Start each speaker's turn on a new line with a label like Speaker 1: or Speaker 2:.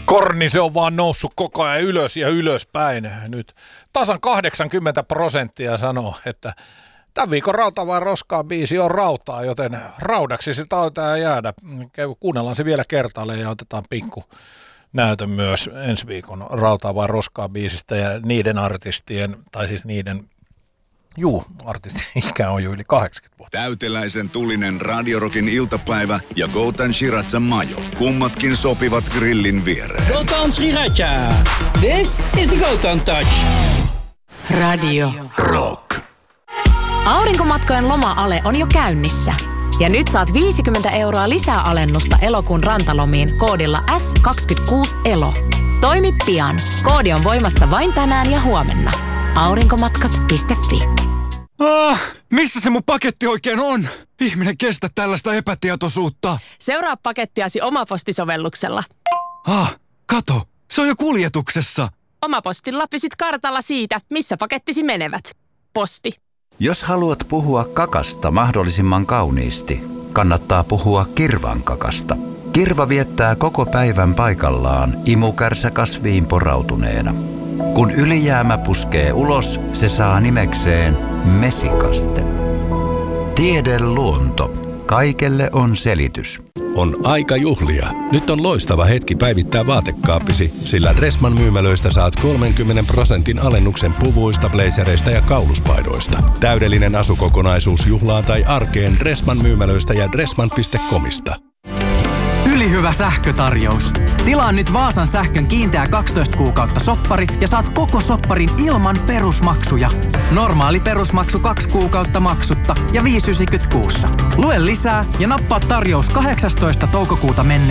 Speaker 1: Korni se on vaan noussut koko ajan ylös ja ylöspäin. Nyt tasan 80% sanoo, että tämän viikon Rautaa vai roskaa -biisi on rautaa, joten raudaksi se taitaa jäädä. Kuunnellaan se vielä kertaalleen ja otetaan pikku näytön myös ensi viikon Rautaa vai roskaa -biisistä ja niiden artistien, tai siis niiden, artistien ikä on jo yli 80 vuotta.
Speaker 2: Täyteläisen tulinen Radio-Rockin iltapäivä ja Gautam Shirazan majo. Kummatkin sopivat grillin viereen.
Speaker 3: Gautam Shiraza. This is the Gautam Touch.
Speaker 4: Radio
Speaker 2: Rock.
Speaker 4: Aurinkomatkojen loma-ale on jo käynnissä. Ja nyt saat 50 € lisää alennusta elokuun rantalomiin koodilla S26ELO. Toimi pian. Koodi on voimassa vain tänään ja huomenna. Aurinkomatkat.fi.
Speaker 5: Missä se mun paketti oikein on? Ihminen kestä tällaista epätietoisuutta.
Speaker 6: Seuraa pakettiasi Omaposti-sovelluksella.
Speaker 5: Kato, se on jo kuljetuksessa.
Speaker 6: Omapostilla pysyt kartalla siitä, missä pakettisi menevät. Posti.
Speaker 7: Jos haluat puhua kakasta mahdollisimman kauniisti, kannattaa puhua kirvankakasta. Kirva viettää koko päivän paikallaan imukärsäkasviin porautuneena. Kun ylijäämä puskee ulos, se saa nimekseen mesikaste. Tiede luonto. Kaikelle on selitys.
Speaker 8: On aika juhlia. Nyt on loistava hetki päivittää vaatekaappisi, sillä Dressman myymälöistä saat 30% alennuksen puvuista, blazereista ja kauluspaidoista. Täydellinen asukokonaisuus juhlaan tai arkeen Dressman myymälöistä ja dressman.comista.
Speaker 5: Ylihyvä sähkötarjous. Tilaa nyt Vaasan sähkön kiinteä 12 kuukautta soppari ja saat koko sopparin ilman perusmaksuja. Normaali perusmaksu 2 kuukautta maksutta ja 5,90 kuussa. Lue lisää ja nappaa tarjous 18. toukokuuta mennessä